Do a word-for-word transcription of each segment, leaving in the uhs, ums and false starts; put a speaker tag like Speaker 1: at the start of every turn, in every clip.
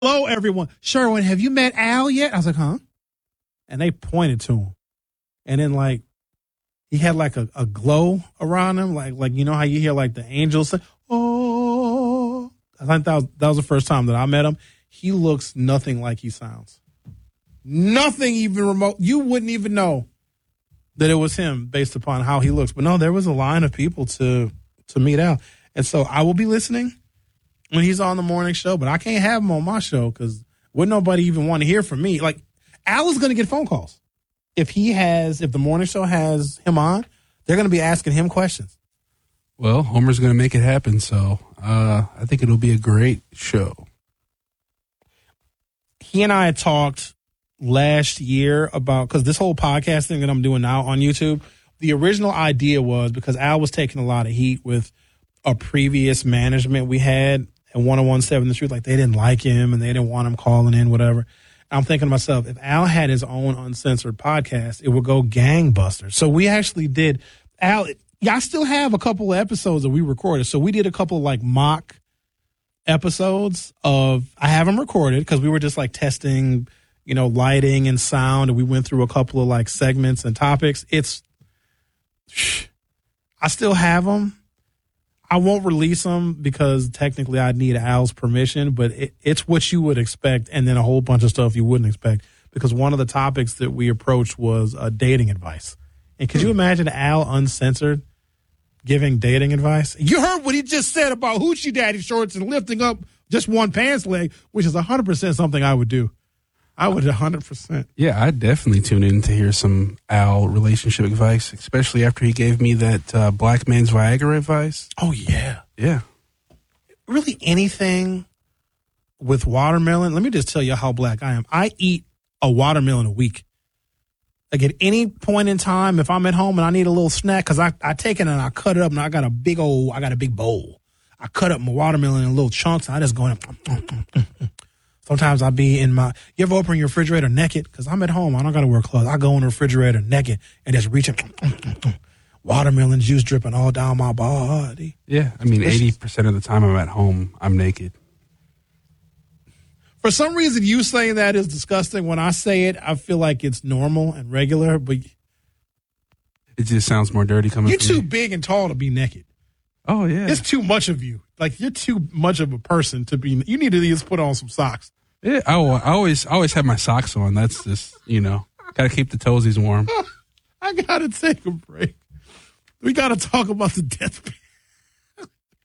Speaker 1: Hello, everyone. Sherwin, have you met Al yet? I was like, huh? And they pointed to him. And then, like, he had, like, a, a glow around him. Like, like you know how you hear, like, the angels say, oh. I think that was, that was the first time that I met him. He looks nothing like he sounds. Nothing even remote. You wouldn't even know that it was him based upon how he looks. But, no, there was a line of people to, to meet Al. And so I will be listening when he's on the morning show, but I can't have him on my show because wouldn't nobody even want to hear from me. Like, Al is going to get phone calls. If he has, if the morning show has him on, they're going to be asking him questions.
Speaker 2: Well, Homer's going to make it happen, so uh, I think it'll be a great show.
Speaker 1: He and I had talked last year about, because this whole podcast thing that I'm doing now on YouTube, the original idea was because Al was taking a lot of heat with a previous management we had and one oh one seven The Truth, like they didn't like him and they didn't want him calling in, whatever. I'm thinking to myself, if Al had his own uncensored podcast, it would go gangbusters. So we actually did, Al, yeah, I still have a couple of episodes that we recorded. So we did a couple of like mock episodes of, I have them recorded because we were just like testing, you know, lighting and sound. And we went through a couple of like segments and topics. It's, I still have them. I won't release them because technically I need Al's permission, but it, it's what you would expect and then a whole bunch of stuff you wouldn't expect because one of the topics that we approached was uh, dating advice. And could you imagine Al uncensored giving dating advice? You heard what he just said about hoochie daddy shorts and lifting up just one pants leg, which is one hundred percent something I would do. I would one hundred percent.
Speaker 2: Yeah, I'd definitely tune in to hear some Al relationship advice, especially after he gave me that uh, black man's Viagra advice.
Speaker 1: Oh, yeah.
Speaker 2: Yeah.
Speaker 1: Really anything with watermelon. Let me just tell you how black I am. I eat a watermelon a week. Like at any point in time, if I'm at home and I need a little snack, because I, I take it and I cut it up and I got a big old, I got a big bowl. I cut up my watermelon in little chunks and I just go in. Sometimes I'll be in my, you ever open your refrigerator naked? Because I'm at home. I don't got to wear clothes. I go in the refrigerator naked and just reach it. Watermelon juice dripping all down my body.
Speaker 2: Yeah. I mean, eighty percent of the time I'm at home, I'm naked.
Speaker 1: For some reason, you saying that is disgusting. When I say it, I feel like it's normal and regular, but
Speaker 2: it just sounds more dirty coming
Speaker 1: you're
Speaker 2: from
Speaker 1: too
Speaker 2: you.
Speaker 1: big and tall to be naked.
Speaker 2: Oh, yeah.
Speaker 1: It's too much of you. Like, you're too much of a person to be, you need to just put on some socks.
Speaker 2: Yeah, I, I always I always have my socks on. That's just, you know, got to keep the toesies warm.
Speaker 1: I got to take a break. We got to talk about the death panel.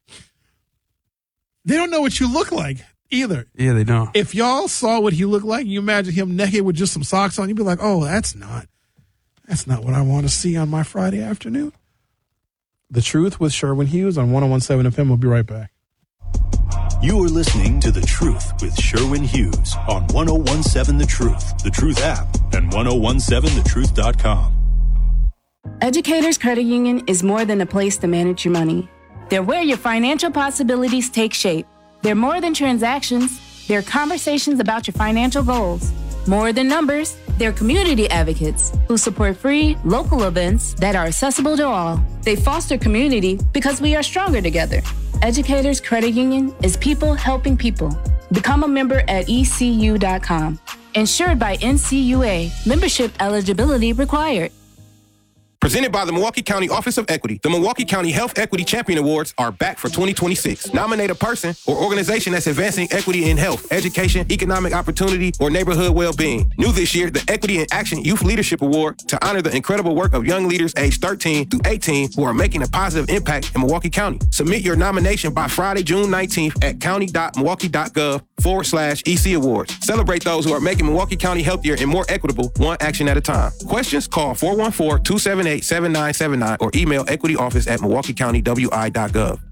Speaker 1: They don't know what you look like either.
Speaker 2: Yeah, they don't.
Speaker 1: If y'all saw what he looked like, you imagine him naked with just some socks on, you'd be like, oh, that's not, that's not what I want to see on my Friday afternoon. The Truth with Sherwin Hughes on one oh one seven F M. We'll be right back.
Speaker 3: You are listening to The Truth with Sherwin Hughes on one oh one seven The Truth, The Truth app, and ten seventeen the truth dot com.
Speaker 4: Educators Credit Union is more than a place to manage your money. They're where your financial possibilities take shape. They're more than transactions. They're conversations about your financial goals. More than numbers, they're community advocates who support free, local events that are accessible to all. They foster community because we are stronger together. Educators Credit Union is people helping people. Become a member at E C U dot com. Insured by N C U A. Membership eligibility required.
Speaker 5: Presented by the Milwaukee County Office of Equity, the Milwaukee County Health Equity Champion Awards are back for twenty twenty-six. Nominate a person or organization that's advancing equity in health, education, economic opportunity, or neighborhood well-being. New this year, the Equity in Action Youth Leadership Award to honor the incredible work of young leaders aged thirteen through eighteen who are making a positive impact in Milwaukee County. Submit your nomination by Friday, June nineteenth at county.milwaukee.gov forward slash EC Awards. Celebrate those who are making Milwaukee County healthier and more equitable, one action at a time. Questions? Call four one four, two seven eight, seven nine seven nine or email equityoffice at milwaukee county w i dot gov.